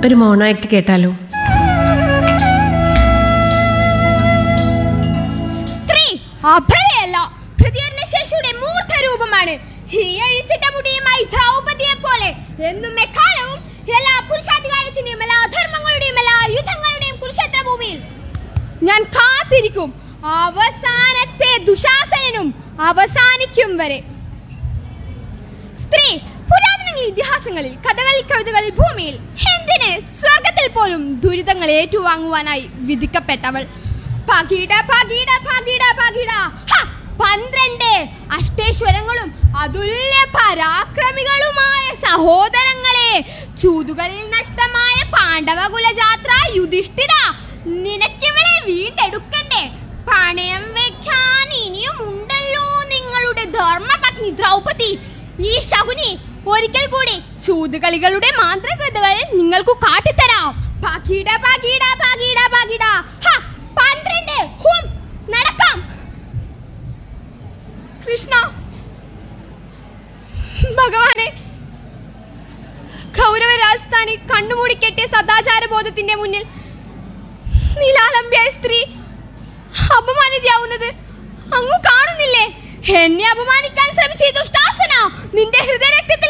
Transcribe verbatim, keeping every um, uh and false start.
ഒരു മോണോആക്ട് കേട്ടാലോ? സ്ത്രീ അഭയല്ല, പ്രതികരണശേഷിയുടെ മൂർത്തരൂപമാണ്. ഈ അഴിച്ചിട്ട മുടിയുമായി ദ്രൗപദിയെ പോലെ എന്നും എക്കാലവും എല്ലാ പുരുഷാധികാരത്തിന്റെയും എല്ലാ അധർമ്മങ്ങളുടെയും എല്ലാ യുദ്ധങ്ങളുടെയും കുരുക്ഷേത്ര ഭൂമിയിൽ ഞാൻ കാത്തിരിക്കും, അവസാനത്തെ ദുശാസനനും അവസാനിക്കും വരെ. സ്ത്രീ പുരാതനങ്ങളിൽ, ഇതിഹാസങ്ങളിൽ, കഥകളിൽ, കവിതകളിൽ, ഭൂമിയിൽ എന്തിന് സ്വർഗത്തിൽ പോലും ദുരിതങ്ങൾ ഏറ്റുവാങ്ങുവാനായി വിധിക്കപ്പെട്ടവൾ. ഭഗീഡ ഭഗീഡ ഭഗീഡ ഭഗീഡ പന്ത്രണ്ട് അഷ്ടേശ്വരങ്ങളും അതുല്യ പരാക്രമികളുമായ സഹോദരങ്ങളെ, ചൂതുകളിൽ നഷ്ടമായ പാണ്ഡവ കുലജാത്ര യുധിഷ്ഠിര, നിനക്കിവളെ വീണ്ടെടുക്കണ്ടേ? പണയം വെക്കാൻ ഇനിയും ഉണ്ടല്ലോ നിങ്ങളുടെ ധർമ്മപത്നി ദ്രൗപദി. ഈ ശകുനി ഒരിക്കൽ കൂടി ചൂതുകളികളുടെ മാന്ത്രികതകൾ നിങ്ങൾക്ക് കാട്ടിത്തരാം. ഭഗീഡ ഭഗീഡ ഭഗീഡ ഭഗീഡ പന്ത്രണ്ട് ഹും നടക്കാം. കൃഷ്ണ ഭഗവാനെ, കൗരവ രാജസ്ഥാനി കണ്ണുമൂടി കെട്ടിയ സദാചാര ബോധത്തിന്റെ മുന്നിൽ നിലാലംബിയായ സ്ത്രീ അപമാനിതയാവുന്നത് അങ്ങ് കാണുന്നില്ലേ? എന്നെ അപമാനിക്കാൻ ശ്രമിച്ച ദുഷ്ടാസന, നിന്റെ ഹൃദയരക്തത്തിൽ